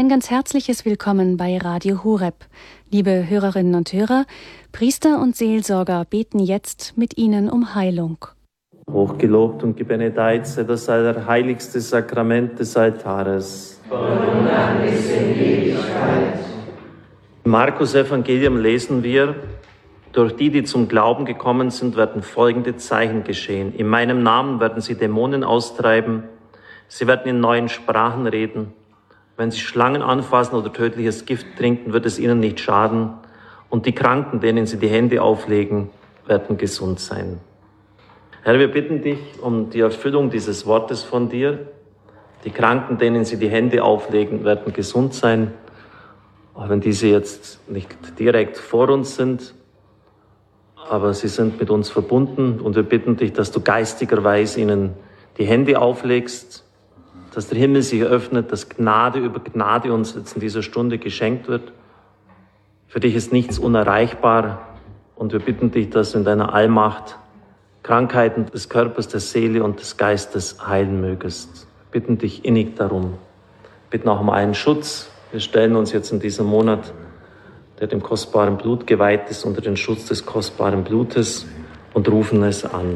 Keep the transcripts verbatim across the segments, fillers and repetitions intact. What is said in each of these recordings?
Ein ganz herzliches Willkommen bei Radio Horeb. Liebe Hörerinnen und Hörer, Priester und Seelsorger beten jetzt mit Ihnen um Heilung. Hochgelobt und gebenedeit sei das allerheiligste Sakrament des Altares. Von nun an bis in Ewigkeit. Im Markus-Evangelium lesen wir: Durch die, die zum Glauben gekommen sind, werden folgende Zeichen geschehen. In meinem Namen werden sie Dämonen austreiben. Sie werden in neuen Sprachen reden. Wenn sie Schlangen anfassen oder tödliches Gift trinken, wird es ihnen nicht schaden. Und die Kranken, denen sie die Hände auflegen, werden gesund sein. Herr, wir bitten dich um die Erfüllung dieses Wortes von dir. Die Kranken, denen sie die Hände auflegen, werden gesund sein. Auch wenn diese jetzt nicht direkt vor uns sind, aber sie sind mit uns verbunden. Und wir bitten dich, dass du geistigerweise ihnen die Hände auflegst, dass der Himmel sich öffnet, dass Gnade über Gnade uns jetzt in dieser Stunde geschenkt wird. Für dich ist nichts unerreichbar und wir bitten dich, dass du in deiner Allmacht Krankheiten des Körpers, der Seele und des Geistes heilen mögest. Wir bitten dich innig darum. Wir bitten auch um einen Schutz. Wir stellen uns jetzt in diesem Monat, der dem kostbaren Blut geweiht ist, unter den Schutz des kostbaren Blutes und rufen es an.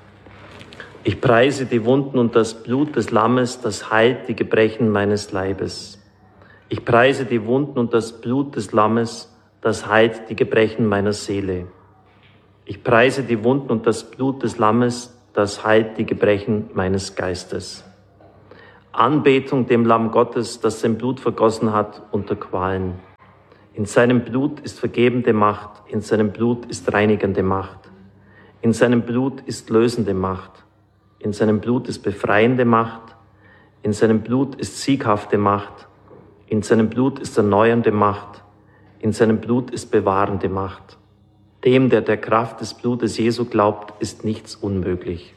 Ich preise die Wunden und das Blut des Lammes, das heilt die Gebrechen meines Leibes. Ich preise die Wunden und das Blut des Lammes, das heilt die Gebrechen meiner Seele. Ich preise die Wunden und das Blut des Lammes, das heilt die Gebrechen meines Geistes. Anbetung dem Lamm Gottes, das sein Blut vergossen hat unter Qualen. In seinem Blut ist vergebende Macht, in seinem Blut ist reinigende Macht. In seinem Blut ist lösende Macht. In seinem Blut ist befreiende Macht, in seinem Blut ist sieghafte Macht, in seinem Blut ist erneuernde Macht, in seinem Blut ist bewahrende Macht. Dem, der der Kraft des Blutes Jesu glaubt, ist nichts unmöglich.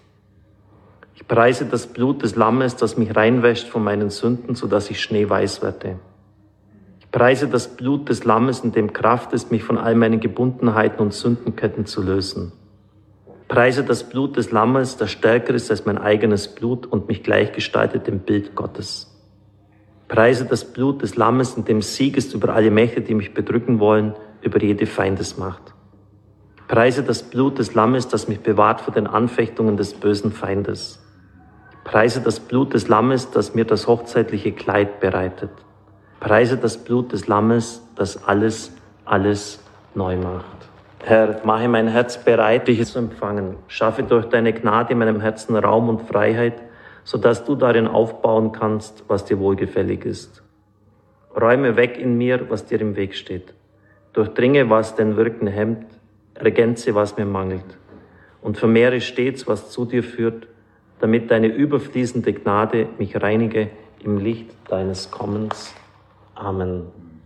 Ich preise das Blut des Lammes, das mich reinwäscht von meinen Sünden, sodass ich schneeweiß werde. Ich preise das Blut des Lammes, in dem Kraft ist, mich von all meinen Gebundenheiten und Sündenketten zu lösen. Preise das Blut des Lammes, das stärker ist als mein eigenes Blut und mich gleichgestaltet dem Bild Gottes. Preise das Blut des Lammes, in dem Sieg ist über alle Mächte, die mich bedrücken wollen, über jede Feindesmacht. Preise das Blut des Lammes, das mich bewahrt vor den Anfechtungen des bösen Feindes. Preise das Blut des Lammes, das mir das hochzeitliche Kleid bereitet. Preise das Blut des Lammes, das alles, alles neu macht. Herr, mache mein Herz bereit, dich zu empfangen. Schaffe durch deine Gnade in meinem Herzen Raum und Freiheit, sodass du darin aufbauen kannst, was dir wohlgefällig ist. Räume weg in mir, was dir im Weg steht. Durchdringe, was dein Wirken hemmt. Ergänze, was mir mangelt. Und vermehre stets, was zu dir führt, damit deine überfließende Gnade mich reinige im Licht deines Kommens. Amen.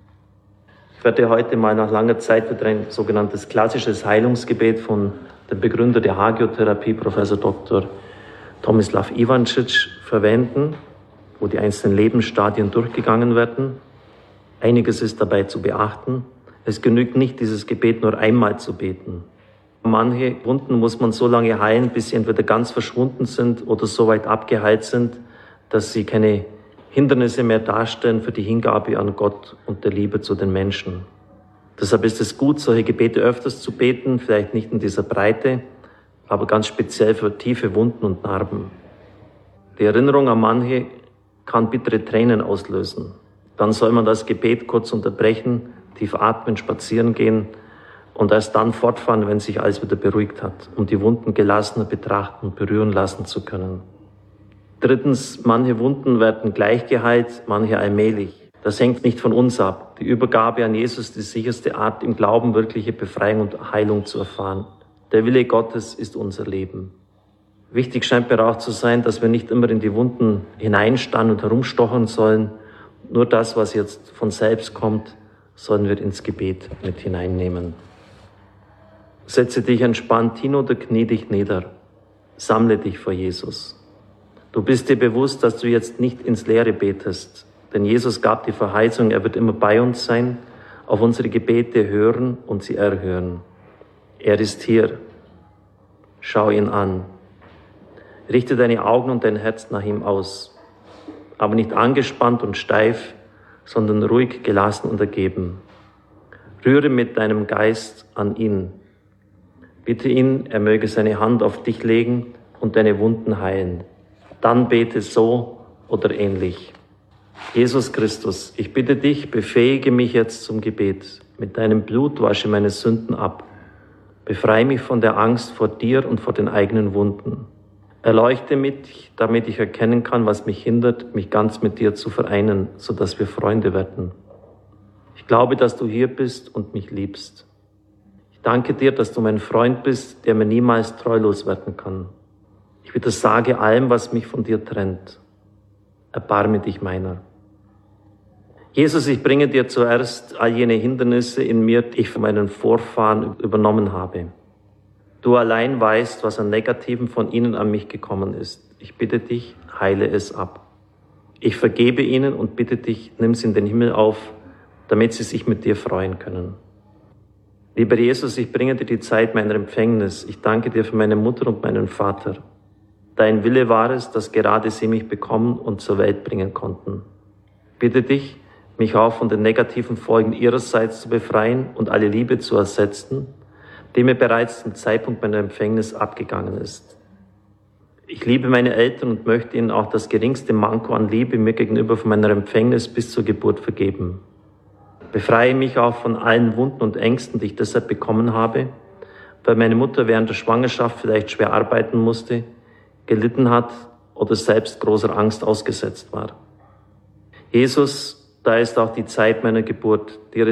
Ich werde heute mal nach langer Zeit wieder ein sogenanntes klassisches Heilungsgebet von dem Begründer der Hagiotherapie, Professor Doktor Tomislav Ivancic, verwenden, wo die einzelnen Lebensstadien durchgegangen werden. Einiges ist dabei zu beachten. Es genügt nicht, dieses Gebet nur einmal zu beten. Manche Wunden muss man so lange heilen, bis sie entweder ganz verschwunden sind oder so weit abgeheilt sind, dass sie keine Hindernisse mehr darstellen für die Hingabe an Gott und der Liebe zu den Menschen. Deshalb ist es gut, solche Gebete öfters zu beten, vielleicht nicht in dieser Breite, aber ganz speziell für tiefe Wunden und Narben. Die Erinnerung an manche kann bittere Tränen auslösen. Dann soll man das Gebet kurz unterbrechen, tief atmen, spazieren gehen und erst dann fortfahren, wenn sich alles wieder beruhigt hat, um die Wunden gelassener betrachten und berühren lassen zu können. Drittens, manche Wunden werden gleich geheilt, manche allmählich. Das hängt nicht von uns ab. Die Übergabe an Jesus ist die sicherste Art, im Glauben wirkliche Befreiung und Heilung zu erfahren. Der Wille Gottes ist unser Leben. Wichtig scheint mir auch zu sein, dass wir nicht immer in die Wunden hineinstarren und herumstochern sollen. Nur das, was jetzt von selbst kommt, sollen wir ins Gebet mit hineinnehmen. Setze dich entspannt hin oder knie dich nieder. Sammle dich vor Jesus. Du bist dir bewusst, dass du jetzt nicht ins Leere betest, denn Jesus gab die Verheißung, er wird immer bei uns sein, auf unsere Gebete hören und sie erhören. Er ist hier. Schau ihn an. Richte deine Augen und dein Herz nach ihm aus, aber nicht angespannt und steif, sondern ruhig, gelassen und ergeben. Rühre mit deinem Geist an ihn. Bitte ihn, er möge seine Hand auf dich legen und deine Wunden heilen. Dann bete so oder ähnlich. Jesus Christus, ich bitte dich, befähige mich jetzt zum Gebet. Mit deinem Blut wasche meine Sünden ab. Befreie mich von der Angst vor dir und vor den eigenen Wunden. Erleuchte mich, damit ich erkennen kann, was mich hindert, mich ganz mit dir zu vereinen, sodass wir Freunde werden. Ich glaube, dass du hier bist und mich liebst. Ich danke dir, dass du mein Freund bist, der mir niemals treulos werden kann. Ich widersage allem, was mich von dir trennt. Erbarme dich meiner. Jesus, ich bringe dir zuerst all jene Hindernisse in mir, die ich von meinen Vorfahren übernommen habe. Du allein weißt, was an Negativen von ihnen an mich gekommen ist. Ich bitte dich, heile es ab. Ich vergebe ihnen und bitte dich, nimm sie in den Himmel auf, damit sie sich mit dir freuen können. Lieber Jesus, ich bringe dir die Zeit meiner Empfängnis. Ich danke dir für meine Mutter und meinen Vater. Dein Wille war es, dass gerade sie mich bekommen und zur Welt bringen konnten. Bitte dich, mich auch von den negativen Folgen ihrerseits zu befreien und alle Liebe zu ersetzen, die mir bereits zum Zeitpunkt meiner Empfängnis abgegangen ist. Ich liebe meine Eltern und möchte ihnen auch das geringste Manko an Liebe mir gegenüber von meiner Empfängnis bis zur Geburt vergeben. Befreie mich auch von allen Wunden und Ängsten, die ich deshalb bekommen habe, weil meine Mutter während der Schwangerschaft vielleicht schwer arbeiten musste, gelitten hat oder selbst großer Angst ausgesetzt war. Jesus, da ist auch die Zeit meiner Geburt. Dir